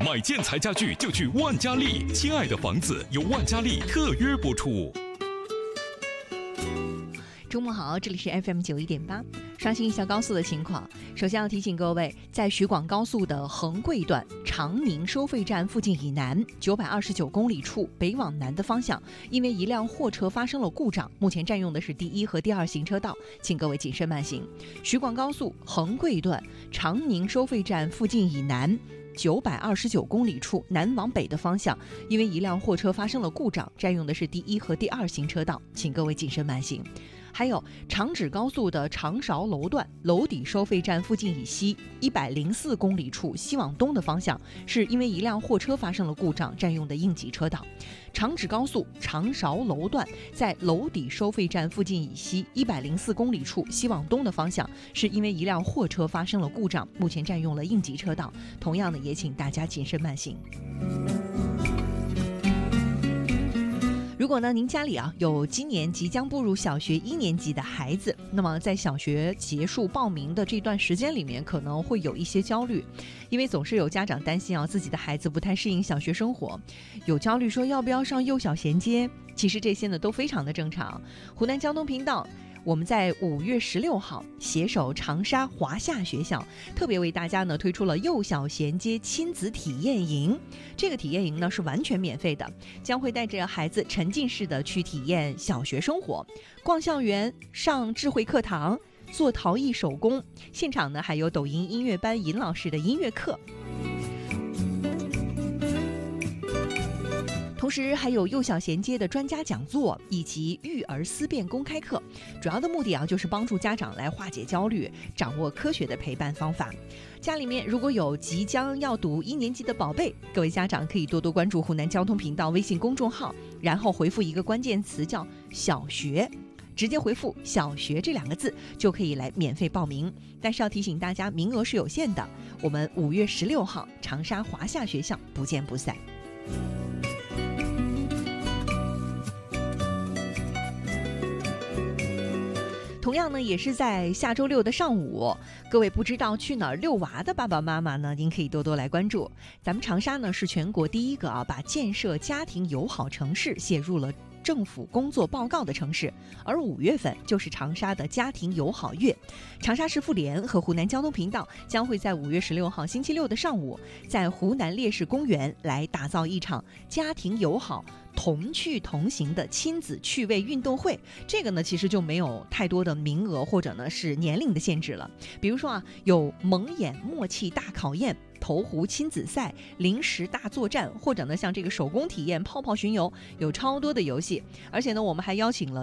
买建材家具就去万家丽，亲爱的房子由万家丽特约播出。 周末好，这里是 FM91.8。刷新一下高速的情况。首先要提醒各位，在徐广高速的横桂段长宁收费站附近以南929公里处北往南的方向，因为一辆货车发生了故障，目前占用的是第1和第2行车道，请各位谨慎慢行。徐广高速横桂段长宁收费站附近以南929公里处南往北的方向，因为一辆货车发生了故障，占用的是第1和第2行车道，请各位谨慎慢行。还有长芷高速的长勺楼段楼底收费站附近以西104公里处西往东的方向，是因为一辆货车发生了故障，占用的应急车道。长芷高速长勺楼段在楼底收费站附近以西104公里处西往东的方向，是因为一辆货车发生了故障，目前占用了应急车道，同样的也请大家谨慎慢行。如果呢您家里有今年即将步入小学1年级的孩子，那么在小学结束报名的这段时间里面，可能会有一些焦虑，因为总是有家长担心自己的孩子不太适应小学生活，有焦虑说要不要上幼小衔接，其实这些呢都非常的正常。湖南交通频道我们在5月16号携手长沙华夏学校，特别为大家呢推出了幼小衔接亲子体验营。这个体验营呢是完全免费的，将会带着孩子沉浸式的去体验小学生活，逛校园，上智慧课堂，做陶艺手工，现场呢还有抖音音乐班尹老师的音乐课。同时还有幼小衔接的专家讲座以及育儿思辨公开课，主要的目的就是帮助家长来化解焦虑，掌握科学的陪伴方法。家里面如果有即将要读1年级的宝贝，各位家长可以多多关注湖南交通频道微信公众号，然后回复一个关键词叫小学，直接回复小学这2个字就可以来免费报名。但是要提醒大家，名额是有限的，我们5月16号长沙华夏学校不见不散。同样呢，也是在下周6的上午，各位不知道去哪儿遛娃的爸爸妈妈呢，您可以多多来关注。咱们长沙呢是全国第一个把建设家庭友好城市写入了政府工作报告的城市，而5月份就是长沙的家庭友好月。长沙市妇联和湖南交通频道将会在5月16号星期6的上午，在湖南烈士公园来打造一场家庭友好同趣同行的亲子趣味运动会。这个呢其实就没有太多的名额或者呢是年龄的限制了，比如说有蒙眼默契大考验、投壶亲子赛、零食大作战，或者呢像这个手工体验、泡泡巡游，有超多的游戏。而且呢我们还邀请了